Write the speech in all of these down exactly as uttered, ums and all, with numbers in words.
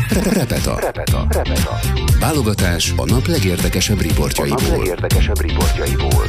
Repeta. Repeta. Repeta. Válogatás a nap legérdekesebb riportjaiból. A nap legérdekesebb riportjaiból.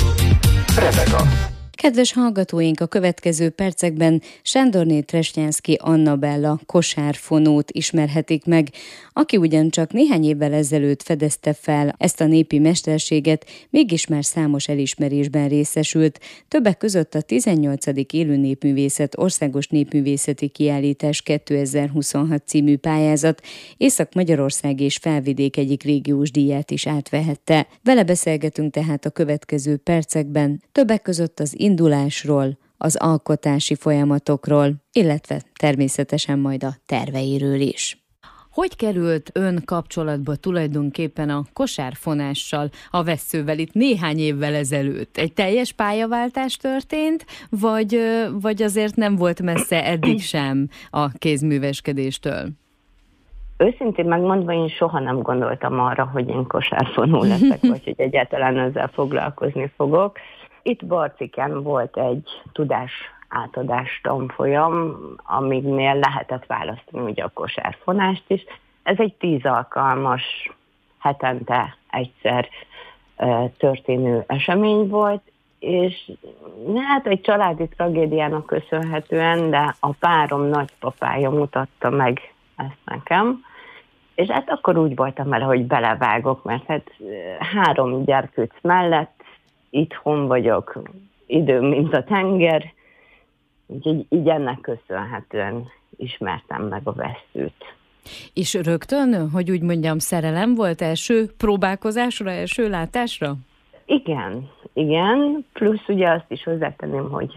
Repeta. Kedves hallgatóink, a következő percekben Sándorné Tresnyánszky Annabella kosárfonót ismerhetik meg, aki ugyancsak néhány évvel ezelőtt fedezte fel ezt a népi mesterséget, mégis már számos elismerésben részesült, többek között a tizennyolcadik Élő Népművészet Országos Népművészeti Kiállítás kétezer-huszonhat című pályázat Észak-Magyarország és Felvidék egyik régiós díját is átvehette. Vele beszélgetünk tehát a következő percekben, többek között az indulásról, az alkotási folyamatokról, illetve természetesen majd a terveiről is. Hogy került ön kapcsolatba tulajdonképpen a kosárfonással, a vesszővel itt néhány évvel ezelőtt? Egy teljes pályaváltás történt, vagy, vagy azért nem volt messze eddig sem a kézműveskedéstől? Őszintén megmondva, én soha nem gondoltam arra, hogy én kosárfonó leszek, vagy hogy egyáltalán ezzel foglalkozni fogok. Itt Barciken volt egy tudás átadás tanfolyam, amiknél lehetett választani ugye a kosárfonást is. Ez egy tíz alkalmas, hetente egyszer e, történő esemény volt, és hát egy családi tragédiának köszönhetően, de a párom nagypapája mutatta meg ezt nekem, és hát akkor úgy voltam vele, hogy belevágok, mert hát három gyerkőc mellett itthon vagyok, időm, mint a tenger, úgyhogy így ennek köszönhetően ismertem meg a vesszőt. És rögtön, hogy úgy mondjam, szerelem volt első próbálkozásra, első látásra? Igen, igen, plusz ugye azt is hozzátenném, hogy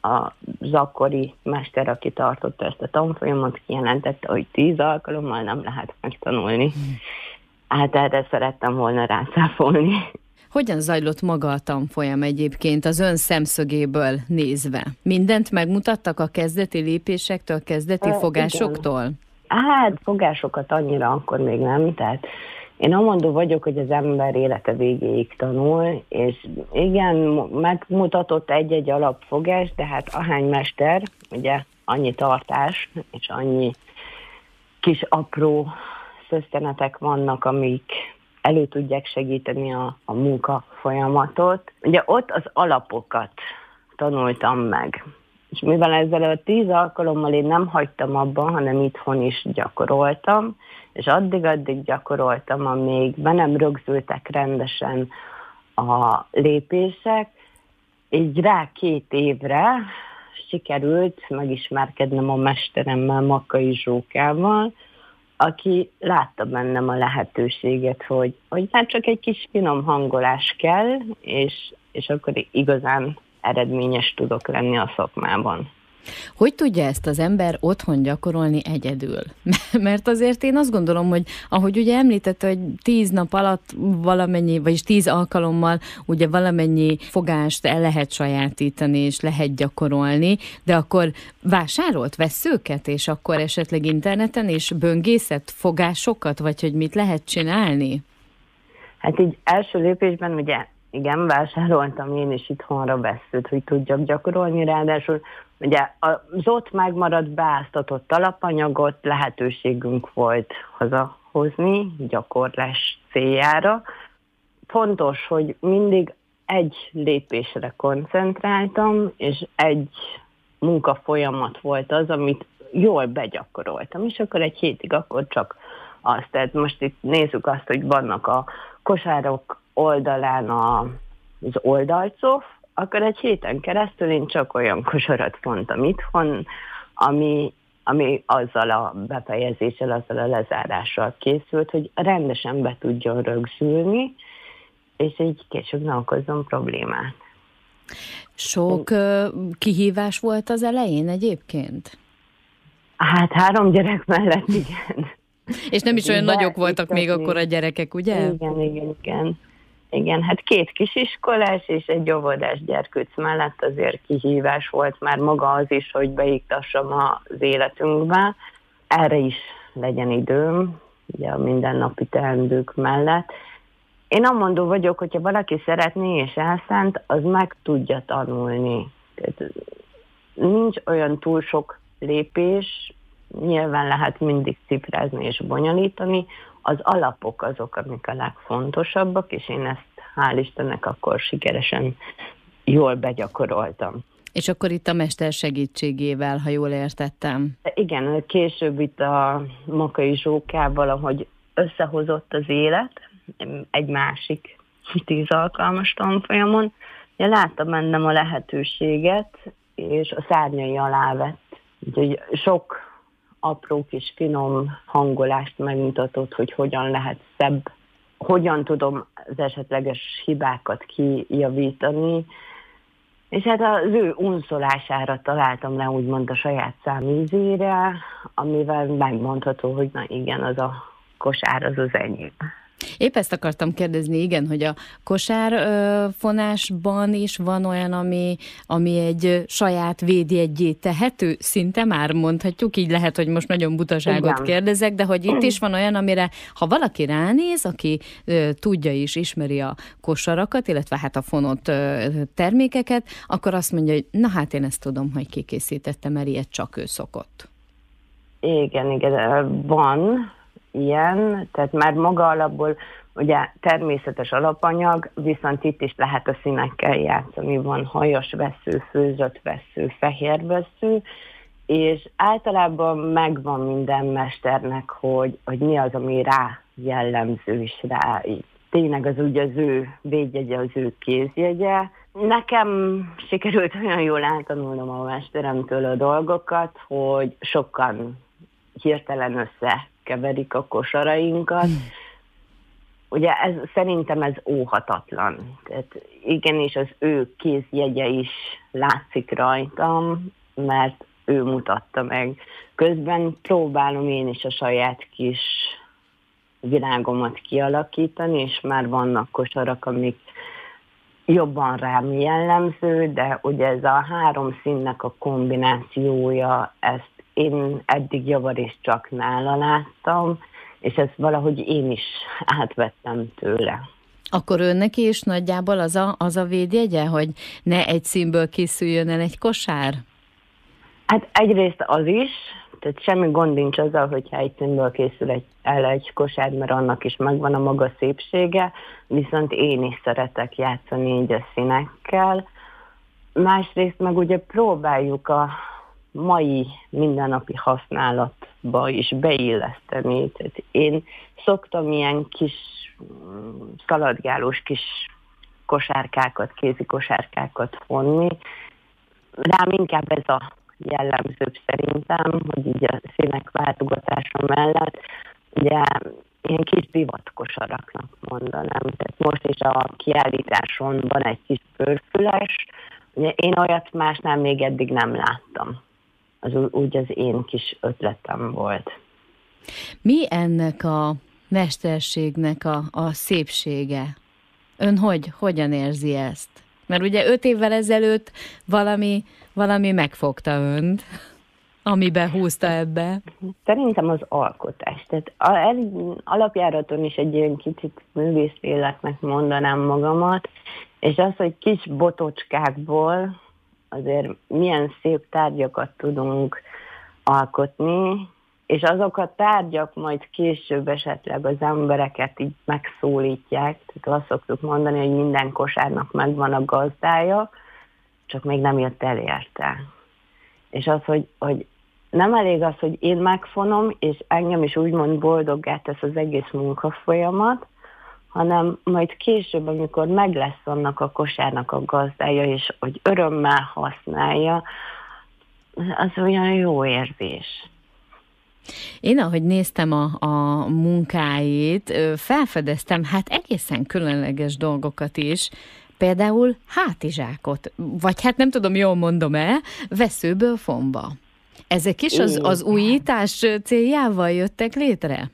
az akkori mester, aki tartotta ezt a tanfolyamot, kijelentette, hogy tíz alkalommal nem lehet megtanulni. Hát erre szerettem volna rácáfolni. Hogyan zajlott maga a tanfolyam egyébként az ön szemszögéből nézve? Mindent megmutattak a kezdeti lépésektől, a kezdeti e, fogásoktól? Igen. Hát fogásokat annyira akkor még nem, tehát én amondó vagyok, hogy az ember élete végéig tanul, és igen, megmutatott egy-egy alapfogás, de hát ahány mester, ugye annyi tartás, és annyi kis apró szösztenetek vannak, amik elő tudják segíteni a, a munka folyamatot. Ugye ott az alapokat tanultam meg. És mivel ezzel a tíz alkalommal én nem hagytam abban, hanem itthon is gyakoroltam, és addig-addig gyakoroltam, amíg be nem rögzültek rendesen a lépések, így rá két évre sikerült megismerkednem a mesteremmel, Makkai Zsókával, aki látta bennem a lehetőséget, hogy, hogy már csak egy kis finom hangolás kell, és, és akkor igazán eredményes tudok lenni a szakmában. Hogy tudja ezt az ember otthon gyakorolni egyedül? Mert azért én azt gondolom, hogy ahogy ugye említette, hogy tíz nap alatt valamennyi, vagyis tíz alkalommal ugye valamennyi fogást el lehet sajátítani, és lehet gyakorolni, de akkor vásárolt vesszőket, és akkor esetleg interneten is böngészett fogásokat, vagy hogy mit lehet csinálni? Hát így első lépésben ugye igen, vásároltam én is itthonra vesszőt, hogy tudjak gyakorolni, ráadásul ugye az ott megmaradt beáztatott alapanyagot lehetőségünk volt hazahozni gyakorlás céljára. Fontos, hogy mindig egy lépésre koncentráltam, és egy munkafolyamat volt az, amit jól begyakoroltam, és akkor egy hétig akkor csak azt. Tehát most itt nézzük azt, hogy vannak a kosárok oldalán a, az oldalcof, akkor egy héten keresztül én csak olyan kosarat vontam itthon, ami, ami azzal a befejezéssel, azzal a lezárással készült, hogy rendesen be tudjon rögzülni, és így később ne okozzon problémát. Sok uh, kihívás volt az elején egyébként? Hát három gyerek mellett igen. És nem is olyan de, nagyok voltak még akkor a gyerekek, ugye? Igen, igen, igen. Igen, hát két kisiskolás és egy óvodás gyerkőc mellett azért kihívás volt már maga az is, hogy beiktassam az életünkbe. Erre is legyen időm, ugye a mindennapi teendők mellett. Én amondó vagyok, hogyha valaki szeretné és elszánt, az meg tudja tanulni. Tehát nincs olyan túl sok lépés, nyilván lehet mindig cifrázni és bonyolítani, az alapok azok, amik a legfontosabbak, és én ezt hál' Istennek akkor sikeresen jól begyakoroltam. És akkor itt a mester segítségével, ha jól értettem. Igen, később itt a Makai Zsókával, ahogy összehozott az élet, egy másik tíz alkalmas tanfolyamon, ja, láttam bennem a lehetőséget, és a szárnyai alá vett. Úgyhogy sok apró kis finom hangolást megmutatott, hogy hogyan lehet szebb, hogyan tudom az esetleges hibákat kijavítani, és hát az ő unszolására találtam le úgymond a saját számízére, amivel megmondható, hogy na igen, az a kosár az az enyém. Épp ezt akartam kérdezni, igen, hogy a kosárfonásban is van olyan, ami, ami egy saját védjeggyé tehető, szinte már mondhatjuk, így lehet, hogy most nagyon butaságot igen. kérdezek, de hogy itt is van olyan, amire ha valaki ránéz, aki ö, tudja is, ismeri a kosarakat, illetve hát a fonott ö, termékeket, akkor azt mondja, hogy na hát én ezt tudom, hogy kikészítette, mert ilyet csak ő szokott. Igen, igen, van ilyen, tehát már maga alapból ugye természetes alapanyag, viszont itt is lehet a színekkel játszani, van hajas vessző, főzött vessző, fehér vessző, és általában megvan minden mesternek, hogy, hogy mi az, ami rá jellemző is rá. Tényleg az ugye az ő védjegye, az ő kézjegye. Nekem sikerült olyan jól áttanulnom a mesteremtől a dolgokat, hogy sokan hirtelen összekeverik a kosarainkat. Hmm. Ugye ez, szerintem ez óhatatlan. Tehát igenis az ő kézjegye is látszik rajtam, mert ő mutatta meg. Közben próbálom én is a saját kis világomat kialakítani, és már vannak kosarak, amik jobban rám jellemző, de ugye ez a három színnek a kombinációja, ezt én eddig javarészt csak nála láttam, és ezt valahogy én is átvettem tőle. Akkor önnek is nagyjából az a, az a védjegye, hogy ne egy színből készüljön el egy kosár? Hát egyrészt az is, tehát semmi gond nincs azzal, hogyha egy színből készül egy, el egy kosár, mert annak is megvan a maga szépsége, viszont én is szeretek játszani így a színekkel. Másrészt meg ugye próbáljuk a mai mindennapi használatba is beilleszteni. Tehát én szoktam ilyen kis szaladgálós kis kosárkákat, kézi kosárkákat vonni. Rám inkább ez a jellemzőbb szerintem, hogy így a színek váltogatása mellett ugye ilyen kis divatkosaraknak mondanám. Tehát most is a kiállításon van egy kis bőrfüles, ugye én olyat másnál még eddig nem láttam. Az úgy az én kis ötletem volt. Mi ennek a mesterségnek a, a szépsége? Ön hogy, hogyan érzi ezt? Mert ugye öt évvel ezelőtt valami, valami megfogta önt, amiben húzta ebbe. Szerintem az alkotás. Tehát alapjáraton is egy ilyen kicsit művészféleknek mondanám magamat, és az, hogy kis botocskákból azért milyen szép tárgyakat tudunk alkotni, és azok a tárgyak majd később esetleg az embereket így megszólítják. Tehát azt szoktuk mondani, hogy minden kosárnak megvan a gazdája, csak még nem jött el érte. És az, hogy, hogy nem elég az, hogy én megfonom, és engem is úgymond boldoggá tesz az egész munkafolyamat, hanem majd később, amikor meg lesz annak a kosárnak a gazdája, és hogy örömmel használja, az olyan jó érzés. Én, ahogy néztem a, a munkáit, felfedeztem hát egészen különleges dolgokat is, például hátizsákot, vagy hát nem tudom, jól mondom-e, vesszőből fonva. Ezek is az, az újítás céljával jöttek létre?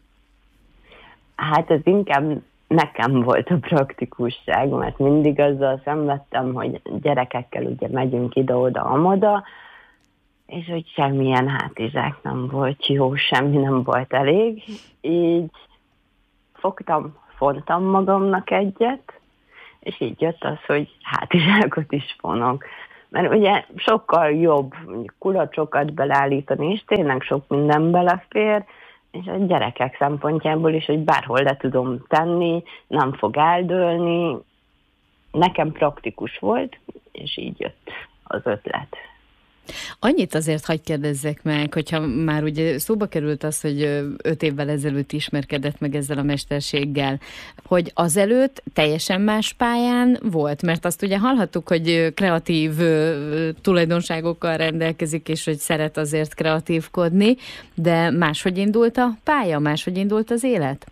Hát ez inkább nekem volt a praktikusság, mert mindig azzal szenvedtem, hogy gyerekekkel ugye megyünk ide-oda, amoda, és hogy semmilyen hátizsák nem volt jó, semmi nem volt elég. Így fogtam, fontam magamnak egyet, és így jött az, hogy hátizsákot is fonok. mert ugye sokkal jobb kulacsokat belállítani, és tényleg sok minden belefér, és a gyerekek szempontjából is, hogy bárhol le tudom tenni, nem fog eldőlni. Nekem praktikus volt, és így jött az ötlet. Annyit azért hadd kérdezzek meg, hogyha már ugye szóba került az, hogy öt évvel ezelőtt ismerkedett meg ezzel a mesterséggel, hogy azelőtt teljesen más pályán volt, mert azt ugye hallhattuk, hogy kreatív tulajdonságokkal rendelkezik, és hogy szeret azért kreatívkodni, de máshogy indult a pálya, máshogy indult az élet?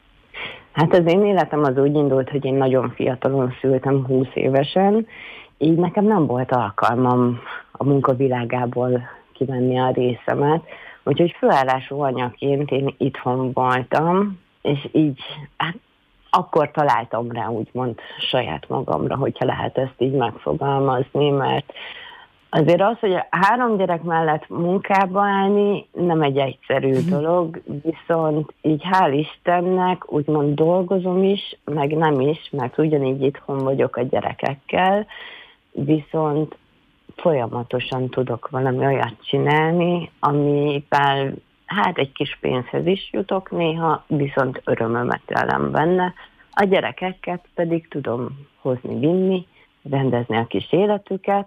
Hát az én életem az úgy indult, hogy én nagyon fiatalon szültem, húsz évesen, így nekem nem volt alkalmam a munkavilágából kivenni a részemet, úgyhogy főállású anyaként én itthon voltam, és így hát akkor találtam rá úgymond saját magamra, hogyha lehet ezt így megfogalmazni, mert azért az, hogy a három gyerek mellett munkába állni nem egy egyszerű dolog, viszont így hál' Istennek úgymond dolgozom is, meg nem is, mert ugyanígy itthon vagyok a gyerekekkel, viszont folyamatosan tudok valami olyat csinálni, amivel hát egy kis pénzhez is jutok néha, viszont örömömet lelem benne. A gyerekeket pedig tudom hozni, vinni, rendezni a kis életüket,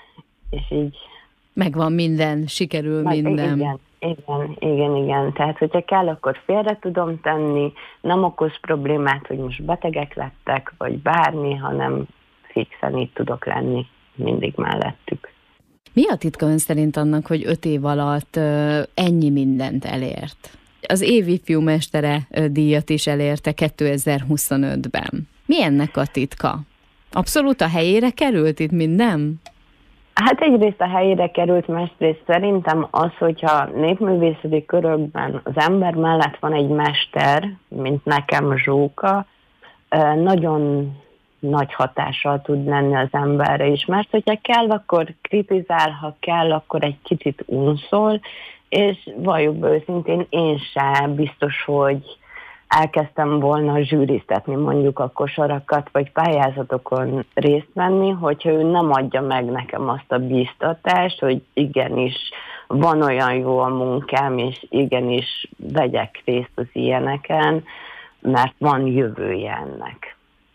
és így... Megvan minden, sikerül meg, minden. Igen, igen, igen, igen. Tehát, hogyha kell, akkor félre tudom tenni, nem okoz problémát, hogy most betegek lettek, vagy bármi, hanem fixen itt tudok lenni mindig mellettük. Mi a titka ön szerint annak, hogy öt év alatt uh, ennyi mindent elért? Az év ifjú mestere uh, díjat is elérte kétezer-huszonötben. Mi ennek a titka? Abszolút a helyére került itt minden? Hát egyrészt a helyére került, másrészt szerintem az, hogyha népművészeti körökben az ember mellett van egy mester, mint nekem Zsóka, uh, nagyon nagy hatással tud lenni az emberre is, mert hogyha kell, akkor kritizál, ha kell, akkor egy kicsit unszol, és valljuk be őszintén, én sem biztos, hogy elkezdtem volna zsűriztetni mondjuk a kosarakat, vagy pályázatokon részt venni, hogyha ő nem adja meg nekem azt a bíztatást, hogy igenis van olyan jó a munkám, és igenis vegyek részt az ilyeneken, mert van jövője ennek.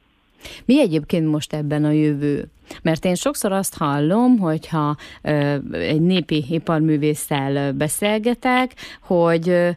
Mi egyébként most ebben a jövő? Mert én sokszor azt hallom, hogyha ö, egy népi iparművésszel beszélgetek, hogy ö,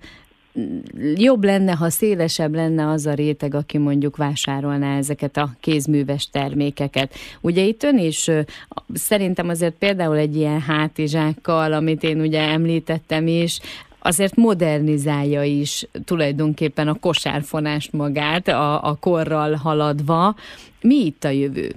jobb lenne, ha szélesebb lenne az a réteg, aki mondjuk vásárolná ezeket a kézműves termékeket. Ugye itt ön is ö, szerintem azért például egy ilyen hátizsákkal, amit én ugye említettem is, azért modernizálja is tulajdonképpen a kosárfonást magát, a, a korral haladva. Mi itt a jövő?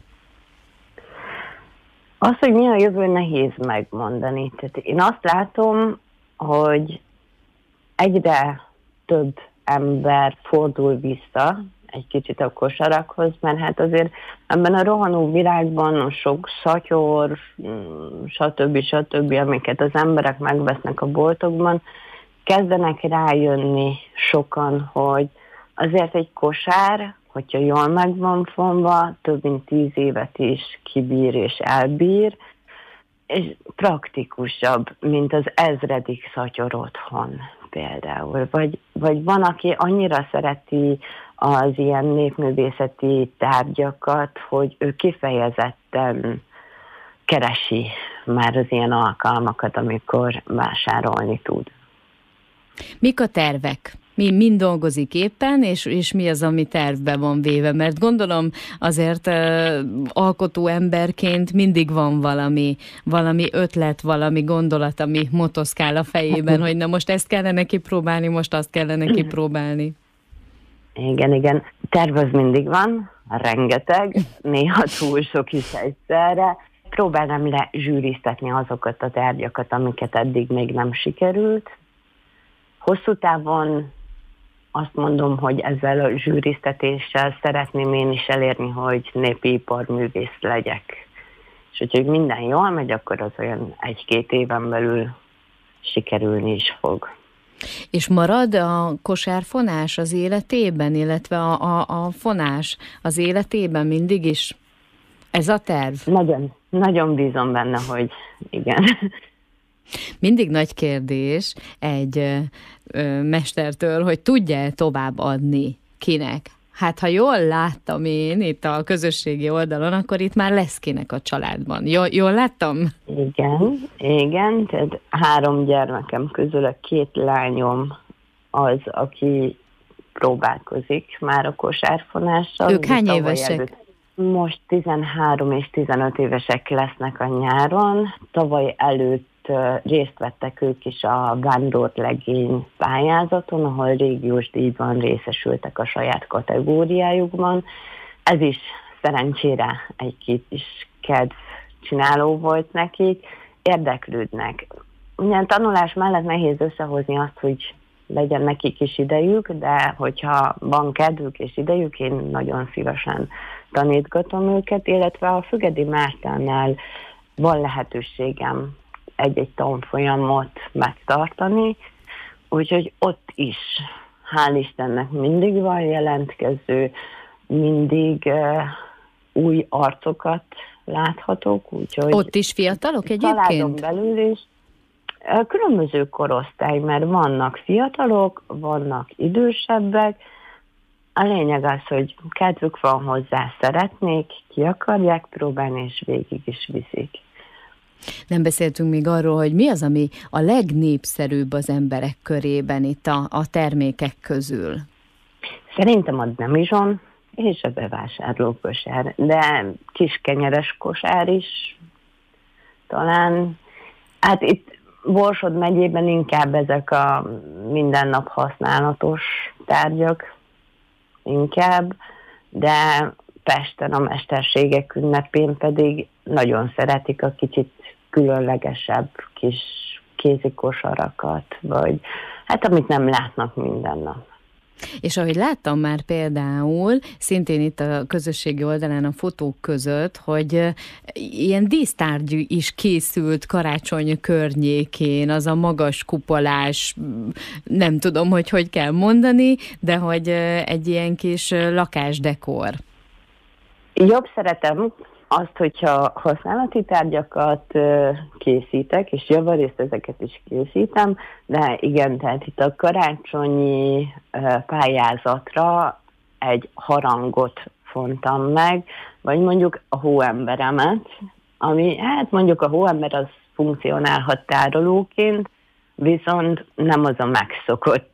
Az, hogy mi a jövő, nehéz megmondani. Tehát én azt látom, hogy egyre több ember fordul vissza egy kicsit a kosarakhoz, mert hát azért ebben a rohanó világban sok szatyor, stb. stb., amiket az emberek megvesznek a boltokban, kezdenek rájönni sokan, hogy azért egy kosár, hogyha jól meg van fonva, több mint tíz évet is kibír és elbír, és praktikusabb, mint az ezredik szatyor otthon például. Vagy, vagy van, aki annyira szereti az ilyen népművészeti tárgyakat, hogy ő kifejezetten keresi már az ilyen alkalmakat, amikor vásárolni tud. Mik a tervek? Mi mind dolgozik éppen, és, és mi az, ami tervbe van véve? Mert gondolom azért uh, alkotó emberként mindig van valami, valami ötlet, valami gondolat, ami motoszkál a fejében, hogy na most ezt kellene kipróbálni, most azt kellene kipróbálni. Igen, igen. Terv az mindig van, rengeteg, néha túl sok is egyszerre. Próbálnám lezsűriztetni azokat a tárgyakat, amiket eddig még nem sikerült. Hosszú távon azt mondom, hogy ezzel a zsűriztetéssel szeretném én is elérni, hogy népi iparművész legyek. És hogyha minden jól megy, akkor az olyan egy-két éven belül sikerülni is fog. És marad a kosárfonás az életében, illetve a, a, a fonás az életében mindig is? Ez a terv? Nagyon, nagyon bízom benne, hogy igen. Mindig nagy kérdés egy ö, ö, mestertől, hogy tudja tovább adni kinek. Hát ha jól láttam én itt a közösségi oldalon, akkor itt már lesz kinek a családban. Jól, jól láttam? Igen, igen, tehát három gyermekem közül a két lányom az, aki próbálkozik már a kosárfonással. Ők hány évesek? Előtt. Most tizenhárom és tizenöt évesek lesznek a nyáron. Tavaly előtt részt vettek ők is a vándorlegény pályázaton, ahol régiós díjban részesültek a saját kategóriájukban. Ez is szerencsére egy kis kedv csináló volt nekik. Érdeklődnek. Ugyan tanulás mellett nehéz összehozni azt, hogy legyen nekik is idejük, de hogyha van kedvük és idejük, én nagyon szívesen tanítgatom őket, illetve a Fügedi Mártánál van lehetőségem egy-egy tanfolyamot megtartani, úgyhogy ott is, hál' Istennek, mindig van jelentkező, mindig uh, új arcokat láthatok, úgyhogy... Ott is fiatalok egyébként? Családon belül is. Uh, különböző korosztály, mert vannak fiatalok, vannak idősebbek. A lényeg az, hogy kedvük van hozzá, szeretnék, ki akarják próbálni, és végig is viszik. Nem beszéltünk még arról, hogy mi az, ami a legnépszerűbb az emberek körében itt a, a termékek közül. Szerintem a demizson és a bevásárló kosár, de kiskenyeres kosár is talán. Hát itt Borsod megyében inkább ezek a mindennap használatos tárgyak inkább, de Pesten a mesterségek ünnepén pedig nagyon szeretik a kicsit különlegesebb kis kézikosarakat, vagy hát amit nem látnak minden nap. És ahogy láttam már például, szintén itt a közösségi oldalán a fotók között, hogy ilyen dísztárgy is készült karácsony környékén, az a magas kupolás, nem tudom, hogy hogy kell mondani, de hogy egy ilyen kis lakásdekor. Jobb szeretem azt, hogyha használati tárgyakat készítek, és javarészt ezeket is készítem, de igen, tehát itt a karácsonyi pályázatra egy harangot fontam meg, vagy mondjuk a hóemberemet, ami, hát mondjuk a hóember az funkcionálhat tárolóként, viszont nem az a megszokott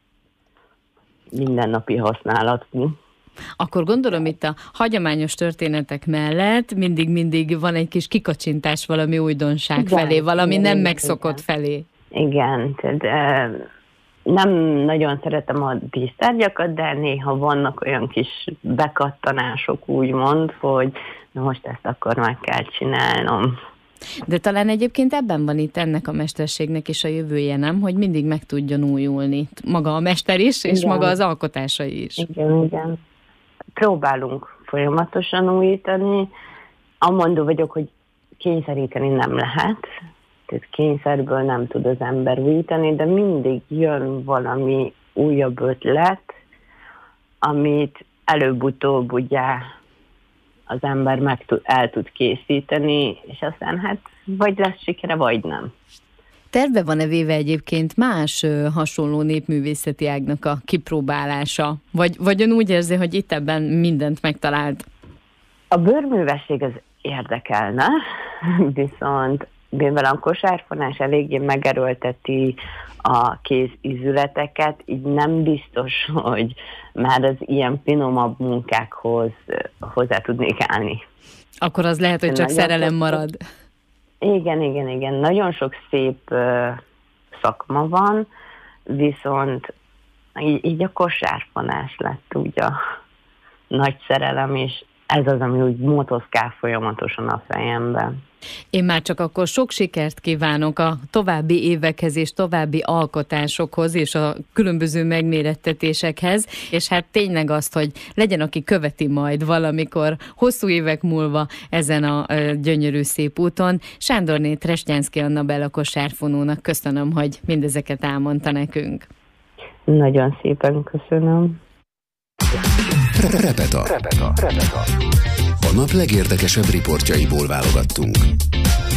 mindennapi használatú. Akkor gondolom itt a hagyományos történetek mellett mindig-mindig van egy kis kikacsintás valami újdonság igen, felé, valami igen, nem megszokott igen. felé. Igen, tehát nem nagyon szeretem a dísztárgyakat, de néha vannak olyan kis bekattanások úgymond, hogy na most ezt akkor meg kell csinálnom. De talán egyébként ebben van itt ennek a mesterségnek is a jövője, nem? Hogy mindig meg tudjon újulni. Maga a mester is, és igen. maga az alkotásai is. Igen, igen. Próbálunk folyamatosan újítani. Amondó vagyok, hogy kényszeríteni nem lehet. Tehát kényszerből nem tud az ember újítani, de mindig jön valami újabb ötlet, amit előbb-utóbb ugye az ember meg tud, el tud készíteni, és aztán hát vagy lesz sikere, vagy nem. Terve van-e véve egyébként más ö, hasonló népművészeti ágnak a kipróbálása? Vagy, vagy ön úgy érzi, hogy itt ebben mindent megtalált? A bőrművesség az érdekelne, viszont mivel a kosárfonás eléggé megerőlteti a kézizületeket, így nem biztos, hogy már az ilyen finomabb munkákhoz hozzá tudnék állni. Akkor az lehet, hogy csak szerelem marad. Igen, igen, igen. Nagyon sok szép uh, szakma van, viszont így, így a kosárfonás lett úgy a nagy szerelem, és ez az, ami úgy motoszkál folyamatosan a fejemben. Én már csak akkor sok sikert kívánok a további évekhez és további alkotásokhoz és a különböző megmérettetésekhez, és hát tényleg azt, hogy legyen, aki követi majd valamikor hosszú évek múlva ezen a gyönyörű szép úton. Sándorné Tresnyánszky Annabella kosárfonónak köszönöm, hogy mindezeket elmondta nekünk. Nagyon szépen köszönöm. Repeta. Repeta. Repeta. A nap legérdekesebb riportjaiból válogattunk.